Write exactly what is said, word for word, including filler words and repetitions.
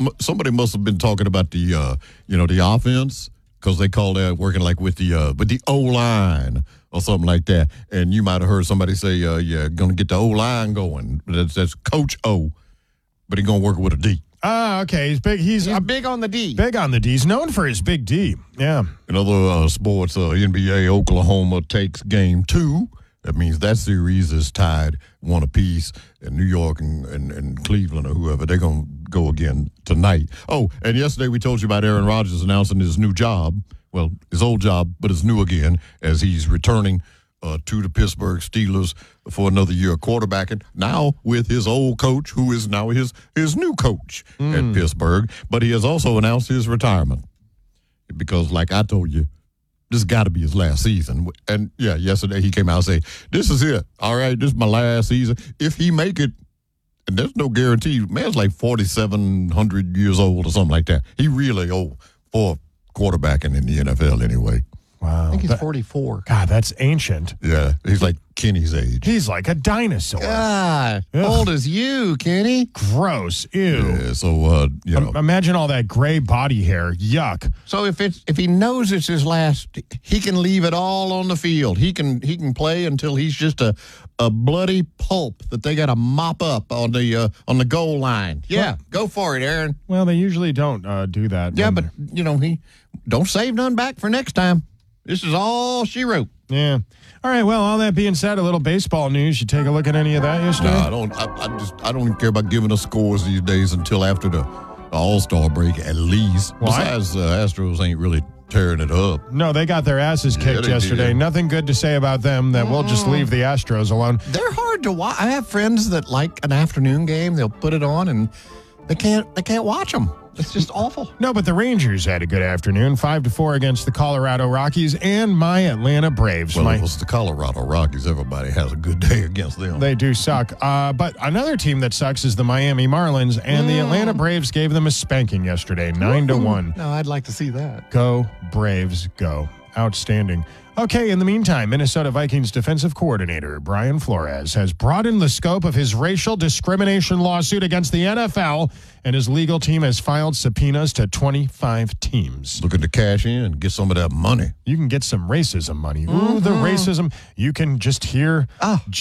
somebody must have been talking about the, uh, you know, the offense because they call that working like with the uh, with the O line or something like that. And you might have heard somebody say, uh, "Yeah, gonna get the O line going." That's, that's Coach O, but he's gonna work with a D. Ah, okay. He's big. He's, He's uh, big on the D. Big on the D. He's known for his big D. Yeah. In other uh, sports, uh, N B A, Oklahoma takes game two. That means that series is tied one apiece, and New York and, and, and Cleveland or whoever, they're going to go again tonight. Oh, and yesterday we told you about Aaron Rodgers announcing his new job. Well, his old job, but it's new again as he's returning uh, to the Pittsburgh Steelers for another year of quarterbacking, now with his old coach, who is now his, his new coach mm. at Pittsburgh. But he has also announced his retirement because, like I told you, this got to be his last season. And, yeah, yesterday he came out and said, this is it. All right, this is my last season. If he make it, and there's no guarantee. Man's like forty-seven hundred years old or something like that. He really old for quarterbacking in the N F L anyway. Wow. I think he's that, forty-four. God, that's ancient. Yeah, he's like Kenny's age. He's like a dinosaur. God, Ugh. old as you, Kenny. Gross. Ew. Yeah, so, uh, you know. Um, imagine all that gray body hair. Yuck. So if it's if he knows it's his last, he can leave it all on the field. He can he can play until he's just a, a bloody pulp that they got to mop up on the uh, on the goal line. Yeah, well, go for it, Aaron. Well, they usually don't uh, do that. Yeah, but you know he don't save none back for next time. This is all she wrote. Yeah. All right. Well, all that being said, a little baseball news. You take a look at any of that yesterday? No, I don't. I, I just I don't care about giving us scores these days until after the, the All-Star break, at least. Why? Besides, uh, Astros ain't really tearing it up. No, they got their asses kicked yeah, yesterday. did. Nothing good to say about them. That we'll just leave the Astros alone. They're hard to watch. I have friends that like an afternoon game. They'll put it on and they can't they can't watch them. It's just awful. No, but the Rangers had a good afternoon, five to four against the Colorado Rockies and my Atlanta Braves. Well, my, it was the Colorado Rockies. Everybody has a good day against them. They do suck. Uh, but another team that sucks is the Miami Marlins, and mm. the Atlanta Braves gave them a spanking yesterday, nine to one. No, I'd like to see that. Go Braves, go! Outstanding. Okay, in the meantime, Minnesota Vikings defensive coordinator Brian Flores has broadened the scope of his racial discrimination lawsuit against the N F L, and his legal team has filed subpoenas to twenty-five teams. Looking to cash in and get some of that money. You can get some racism money. Ooh, mm-hmm. the racism. You can just hear... Oh.